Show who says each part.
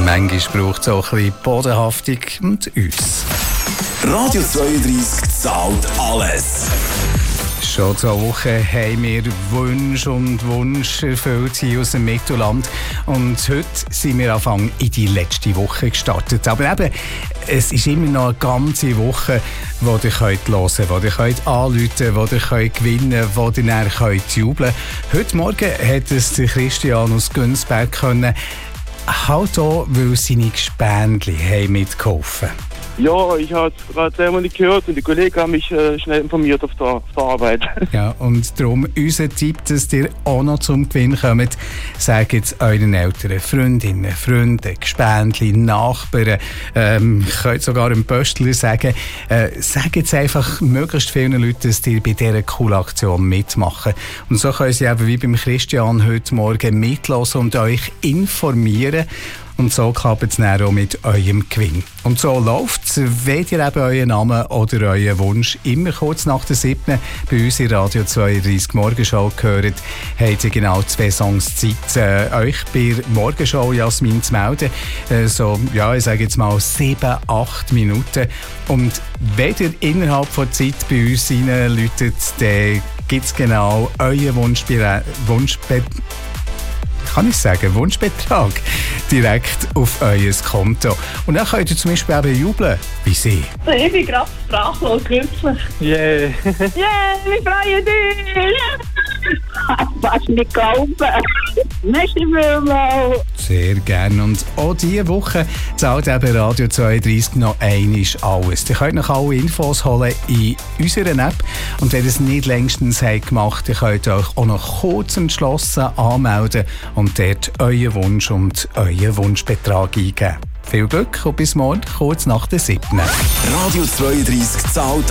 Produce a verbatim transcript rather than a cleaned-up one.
Speaker 1: Manchmal braucht es auch ein bisschen Bodenhaftung und uns.
Speaker 2: Radio zweiunddreissig zahlt alles.
Speaker 1: Schon diese Woche haben wir Wünsche und Wunsch erfüllt hier aus dem Mittelland. Und heute sind wir Anfang in die letzte Woche gestartet. Aber eben, es ist immer noch eine ganze Woche, wo ihr hören könnt, wo ihr könnt anrufen könnt, wo ihr könnt gewinnen könnt, wo ihr dann könnt jubeln könnt. Heute Morgen hat es der Christian aus Günzberg können, halt auch, weil seine Gespendli mitgeholfen haben.
Speaker 3: Ja, ich habe es gerade einmal nicht gehört und die Kollegen haben mich äh, schnell informiert auf der, auf der Arbeit. Ja,
Speaker 1: und darum unser Tipp, dass ihr auch noch zum Gewinn kommt, sagt es euren Eltern, Freundinnen, Freunden, Gespendli, Nachbarn, ähm, könnt sogar einem Pöstler sagen, äh, sagt es einfach möglichst vielen Leuten, dass ihr bei dieser coolen Aktion mitmachen. Und so können sie eben wie beim Christian heute Morgen mitlassen und euch informieren. Und so klappt es dann auch mit eurem Gewinn. Und so läuft es, wenn ihr eben euren Namen oder euren Wunsch immer kurz nach der siebten bei uns in Radio zweiunddreissig Morgenshow gehört, habt ihr genau zwei Songs Zeit, äh, euch bei der Morgenshow Jasmin zu melden. Äh, so, ja, ich sage jetzt mal sieben, acht Minuten. Und wenn ihr innerhalb der Zeit bei uns reinläutet, dann gibt es genau euren Wunschbe- Wunschbe- kann ich sagen, Wunschbetrag direkt auf euer Konto. Und dann könnt ihr zum Beispiel eben jubeln, wie sie.
Speaker 4: Ich bin gerade sprachlos glücklich.
Speaker 3: Yeah!
Speaker 4: Yeah, wir freuen dich! Fast nicht glauben. Merci vielmals.
Speaker 1: Sehr gerne. Und auch diese Woche zahlt eben Radio zweiunddreissig noch einmal alles. Ihr könnt noch alle Infos holen in unserer App. Und wenn ihr es nicht längstens habt gemacht, ihr könnt euch auch noch kurz entschlossen anmelden und dort euren Wunsch und euren Wunschbetrag eingeben. Viel Glück und bis morgen, kurz nach der siebten
Speaker 2: Radio zweiunddreissig zahlt